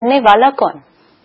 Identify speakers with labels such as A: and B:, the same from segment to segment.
A: करने वाला कौन?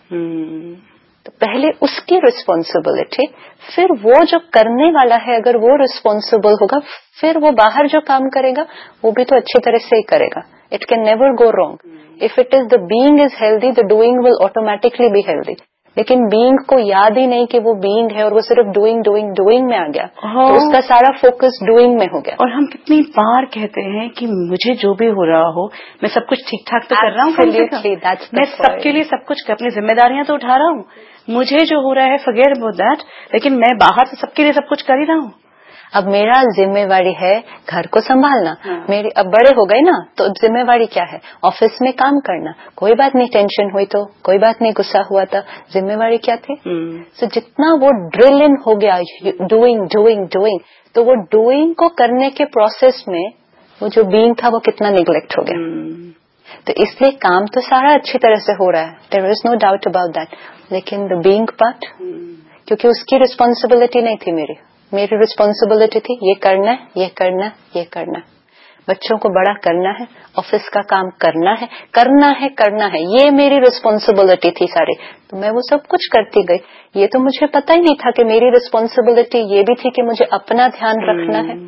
A: तो पहले उसकी रिस्पॉन्सिबिलिटी, फिर वो जो करने वाला है अगर वो रिस्पॉन्सिबल होगा, फिर वो बाहर जो काम करेगा वो भी तो अच्छी तरह से ही करेगा. It can never go wrong. If it is the being is healthy, the doing will automatically be healthy. लेकिन बीइंग को याद ही नहीं कि वो बीइंग है और वो सिर्फ डूइंग में आ गया, तो उसका सारा फोकस डूइंग में हो गया.
B: और हम कितनी बार कहते हैं कि मुझे जो भी हो रहा हो मैं सब कुछ ठीक ठाक तो कर रहा हूँ, मैं सबके लिए सब कुछ अपनी जिम्मेदारियां तो उठा रहा हूँ, मुझे जो हो रहा है फॉरगेट अबाउट दैट, लेकिन मैं बाहर से सबके लिए सब कुछ कर ही रहा हूँ.
A: अब मेरा जिम्मेवारी है घर को संभालना. मेरी अब बड़े हो गए ना, तो जिम्मेवारी क्या है? ऑफिस में काम करना. कोई बात नहीं, टेंशन हुई तो कोई बात नहीं, गुस्सा हुआ था, जिम्मेवारी क्या थी? तो जितना वो ड्रिल इन हो गया डूइंग, तो वो डूइंग को करने के प्रोसेस में वो जो बीइंग था वो कितना निग्लेक्ट हो गया. तो इसलिए काम तो सारा अच्छी तरह से हो रहा है, there is no doubt about that, लेकिन द बीइंग पार्ट, क्योंकि उसकी रिस्पॉन्सिबिलिटी नहीं थी, मेरी रिस्पॉन्सिबिलिटी थी ये करना है, बच्चों को बड़ा करना है, ऑफिस का काम करना है, ये मेरी रिस्पॉन्सिबिलिटी थी सारी. तो मैं वो सब कुछ करती गई. ये तो मुझे पता ही नहीं था कि मेरी रिस्पॉन्सिबिलिटी ये भी थी कि मुझे अपना ध्यान रखना है.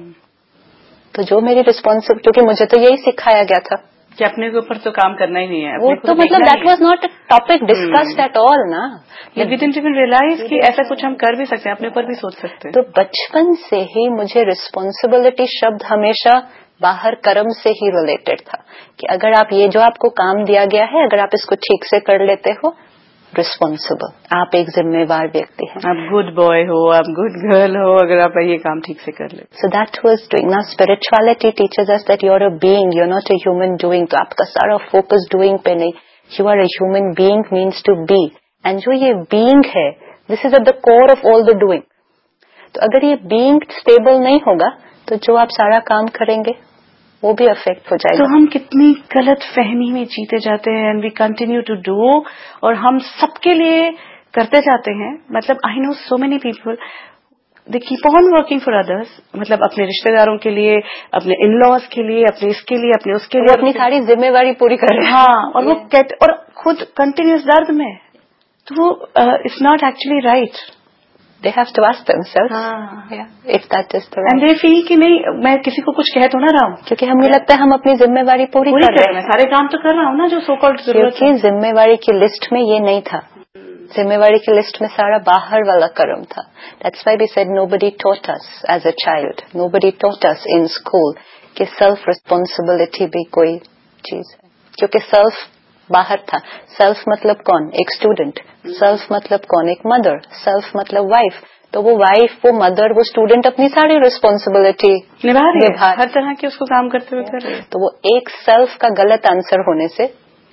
A: तो जो मेरी रिस्पॉन्सिबिलिटी, क्योंकि मुझे तो यही सिखाया गया था
B: कि अपने के ऊपर तो काम करना ही नहीं है.
A: वो तो मतलब that was not a topic discussed at all ना.
B: वी डिडंट इवन रियलाइज कि ऐसा कुछ हम कर भी सकते हैं, अपने ऊपर भी सोच सकते हैं.
A: तो बचपन से ही मुझे रिस्पॉन्सिबिलिटी शब्द हमेशा बाहर कर्म से ही रिलेटेड था कि अगर आप ये जो आपको काम दिया गया है, अगर आप इसको ठीक से कर लेते हो, रिस्पॉन्सिबल, आप एक जिम्मेवार व्यक्ति हैं,
B: आप गुड बॉय हो, आप गुड गर्ल हो, अगर आप ये काम ठीक से कर लेते.
A: So that was doing. Now spirituality teachers us that you are a being, you are not a human doing. तो आपका सारा फोकस डूइंग पे नहीं, you are a human being means to be. And जो ये बीइंग है, this is at the core of all the doing. तो अगर ये बीइंग स्टेबल नहीं होगा तो जो आप सारा काम करेंगे वो भी अफेक्ट हो जाएगा.
B: तो हम कितनी गलत फहमी में जीते जाते हैं, and we continue to do, और हम सबके लिए करते जाते हैं. मतलब I know so many people, they keep on working for others, मतलब अपने रिश्तेदारों के लिए, अपने इन लॉज के लिए, अपने इसके लिए, अपने उसके लिए,
A: अपनी सारी जिम्मेवारी पूरी कर रहे हैं.
B: हाँ, और वो और खुद कंटिन्यूस दर्द में. तो वो it's not actually right.
A: They have to ask themselves, if that is the right.
B: And they feel कि नहीं, मैं किसी को कुछ कह तो ना रहा हूँ,
A: क्योंकि हमें लगता है हम अपनी जिम्मेवारी पूरी कर रहे हैं,
B: सारे काम तो कर रहा हूँ ना जो सो कॉल्ड जरूरत.
A: क्योंकि जिम्मेवारी की लिस्ट में ये नहीं था. जिम्मेवारी की लिस्ट में सारा बाहर वाला कर्म था. That's why we said nobody taught us as a child, nobody taught us in school कि सेल्फ रिस्पॉन्सिबिलिटी भी कोई चीज है, क्योंकि सेल्फ बाहर था. सेल्फ मतलब कौन? एक स्टूडेंट. सेल्फ मतलब कौन? एक मदर. सेल्फ मतलब वाइफ. तो वो वाइफ, वो मदर, वो स्टूडेंट अपनी सारी रिस्पॉन्सिबिलिटी
B: निभा रही है, हर तरह के उसको काम करते हुए कर रहे हैं.
A: तो वो एक सेल्फ का गलत आंसर होने से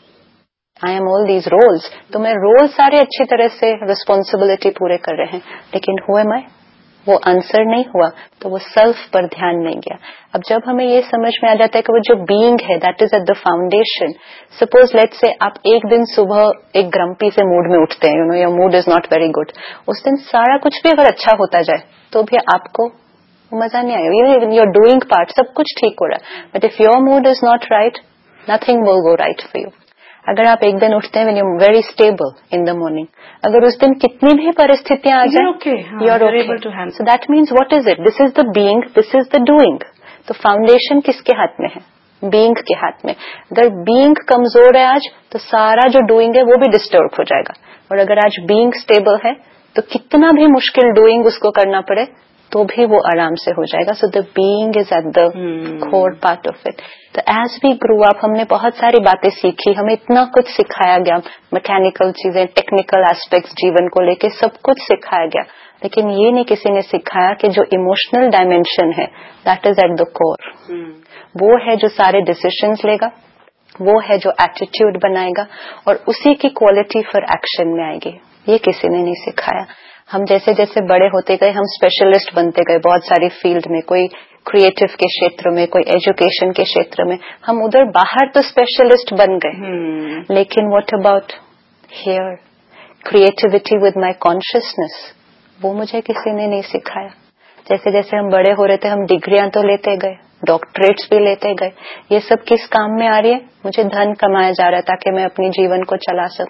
A: I am all these roles, तो मैं रोल सारे अच्छी तरह से रिस्पॉन्सिबिलिटी पूरे कर रहे हैं, लेकिन हुए मैं वो आंसर नहीं हुआ, तो वो सेल्फ पर ध्यान नहीं गया. अब जब हमें ये समझ में आ जाता है कि वो जो बीइंग है that is at the foundation. Suppose let's say आप एक दिन सुबह एक ग्रम्पी से मूड में उठते हैं, you know your mood is not very good. उस दिन सारा कुछ भी अगर अच्छा होता जाए तो भी आपको मजा नहीं आएगा. इवन योर डूइंग पार्ट सब कुछ ठीक हो रहा है, but if your mood is not right, nothing will go right for you. अगर आप एक दिन उठते हैं when you are very stable in the morning, अगर उस दिन कितनी भी परिस्थितियां आ जाए, you are okay. So that means what is it? This is the being, this is the doing. तो फाउंडेशन किसके हाथ में है? बीइंग के हाथ में. अगर बीइंग कमजोर है आज, तो सारा जो डूइंग है वो भी डिस्टर्ब हो जाएगा. और अगर आज बीइंग स्टेबल है तो कितना भी मुश्किल डूइंग उसको करना पड़े तो भी वो आराम से हो जाएगा. So the being is at the core part of it. तो एज वी ग्रो अप हमने बहुत सारी बातें सीखी, हमें इतना कुछ सिखाया गया, मैकेनिकल चीजें, टेक्निकल एस्पेक्ट्स जीवन को लेके सब कुछ सिखाया गया, लेकिन ये नहीं किसी ने सिखाया कि जो इमोशनल डायमेंशन है that is at the core. वो है जो सारे डिसीजंस लेगा, वो है जो एटीट्यूड बनाएगा, और उसी की क्वालिटी फॉर एक्शन में आएगी. ये किसी ने नहीं सिखाया. हम जैसे जैसे बड़े होते गए हम स्पेशलिस्ट बनते गए बहुत सारी फील्ड में, कोई क्रिएटिव के क्षेत्र में, कोई एजुकेशन के क्षेत्र में, हम उधर बाहर तो स्पेशलिस्ट बन गए. लेकिन what about here? Creativity with my consciousness, वो मुझे किसी ने नहीं सिखाया. जैसे जैसे हम बड़े हो रहे थे हम डिग्रियां तो लेते गए, डॉक्टरेट्स भी लेते गए. ये सब किस काम में आ रही है? मुझे धन कमाया जा रहा है ताकि मैं अपनी जीवन को चला सकूं.